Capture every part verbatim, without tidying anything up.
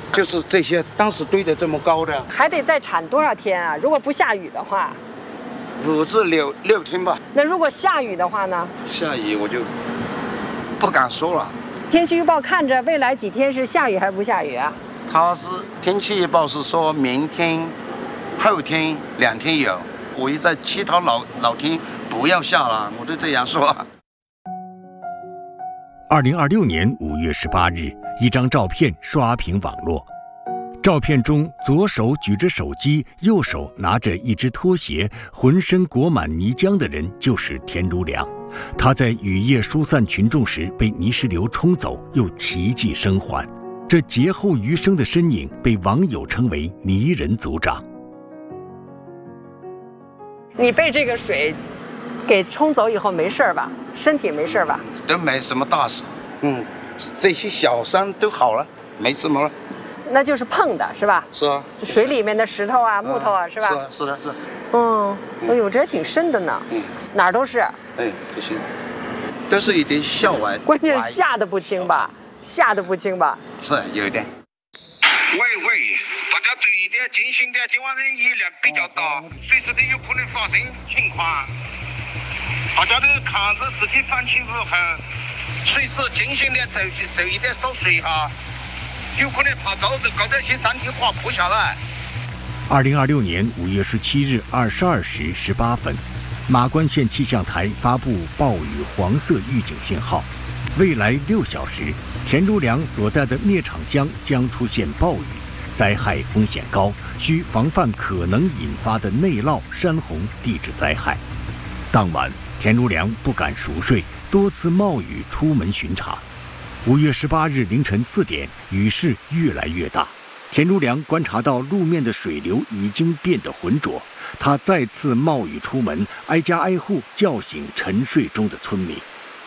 就是这些当时堆得这么高的。 还得再铲多少天啊？如果不下雨的话， 五至六六天吧。 那如果下雨的话呢？ 下雨我就不敢说了。 天气预报看着未来几天是下雨还是不下雨啊？ 它是天气预报是说明天、后天两天有，我一再祈祷老老天不要下了，我都这样说。 二零二六年五月十八日，一张照片刷屏网络。照片中，左手举着手机，右手拿着一只拖鞋，浑身裹满泥浆的人就是田如良。他在雨夜疏散群众时被泥石流冲走，又奇迹生还。这劫后余生的身影被网友称为“泥人组长”。 你被这个水给冲走以后没事吧？身体没事吧？ 都没什么大事，嗯，这些小伤都好了，没什么了。 那就是碰的是吧？ 是啊， 水里面的石头啊、木头啊，是吧？ 是啊，是的，是的。 嗯，哎呦，这还挺深的呢。嗯，哪儿都是。 哎，不行，都是一点小歪。 关键是下得不轻吧？下得不轻吧？ 是有一点。 喂喂，大家注意点，警醒点，今晚的雨量比较大，随时都有可能发生情况。大家都看着自己反清复后，随时警醒点，注注意点守水哈，有可能爬高的高这些山体滑坡下来。 二零二六年五月十七日二十二时十八分，马关县气象台发布暴雨黄色预警信号，未来六小时，田如良所在的灭场乡将出现暴雨，灾害风险高，需防范可能引发的内涝、山洪、地质灾害。当晚，田如良不敢熟睡，多次冒雨出门巡查。五月十八日凌晨四点，雨势越来越大。田如良观察到路面的水流已经变得浑浊，他再次冒雨出门，挨家挨户叫醒沉睡中的村民。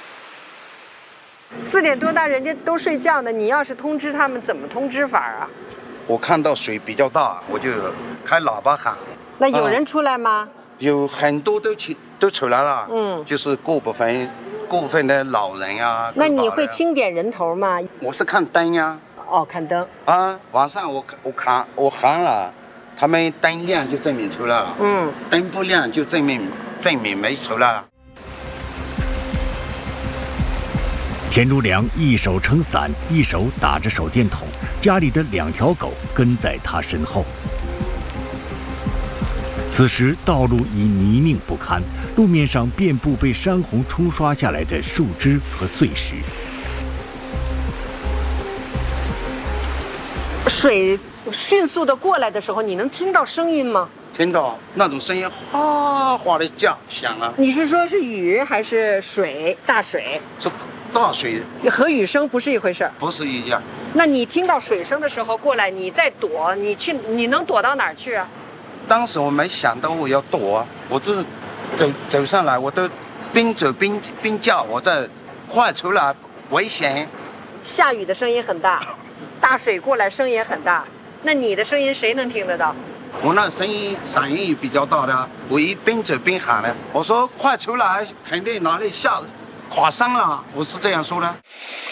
四点多大，人家都睡觉呢，你要是通知他们，怎么通知法啊？ 我看到水比较大，我就开喇叭喊。 那有人出来吗？ 啊、有很多都出都出来了， 嗯， 就是过部分过部分的老人啊。 那你会清点人头吗？ 我是看灯呀。 哦，看灯啊！晚上我我看我喊了，他们灯亮就证明出来了。嗯，灯不亮就证明证明没出来了。 田如良一手撑伞，一手打着手电筒，家里的两条狗跟在他身后。此时道路已泥泞不堪，路面上遍布被山洪冲刷下来的树枝和碎石。 水迅速的过来的时候，你能听到声音吗？ 听到那种声音，哗哗的叫响了。 你是说是雨还是水？大水？ 是大水， 和雨声不是一回事儿。 不是一样。 那你听到水声的时候过来，你再躲，你去，你能躲到哪儿去啊？ 当时我没想到我要躲啊，我就是走走上来，我都边走边边叫，我在快出来，危险。 下雨的声音很大。大水过来声也很大，那你的声音谁能听得到？ 我那声音嗓音也比较大的，我一边走边喊的，我说快出来，肯定哪里下垮山了，我是这样说的。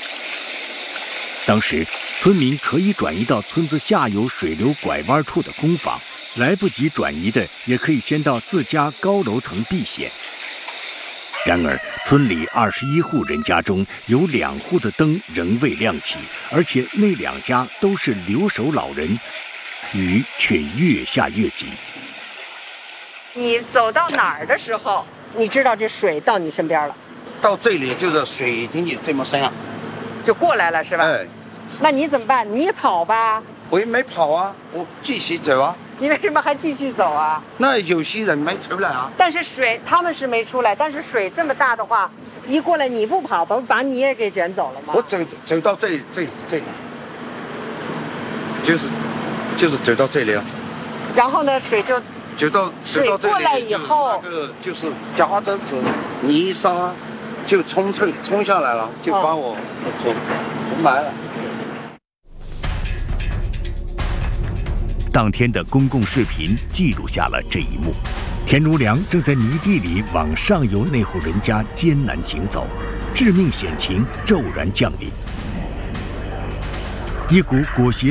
当时村民可以转移到村子下游水流拐弯处的工坊，来不及转移的也可以先到自家高楼层避险。然而，村里二十一户人家中有两户的灯仍未亮起，而且那两家都是留守老人，雨却越下越急。 你走到哪儿的时候，你知道这水到你身边了？ 到这里就是水已经有这么深了， 就过来了是吧？ 哎， 那你怎么办？你也跑吧？ 我也没跑啊，我继续走啊。 你为什么还继续走啊？ 那有些人没出来啊。 但是水他们是没出来，但是水这么大的话，一过来你不跑，不把你也给卷走了吗？ 我走走到这里，这里这里，就是就是走到这里了。 然后呢，水就走到水过来以后， 那个就是夹着子泥沙就冲冲冲下来了，就把我冲冲埋了。 当天的公共视频记录下了这一幕，田如良正在泥地里往上游那户人家艰难行走，致命险情骤然降临，一股裹挟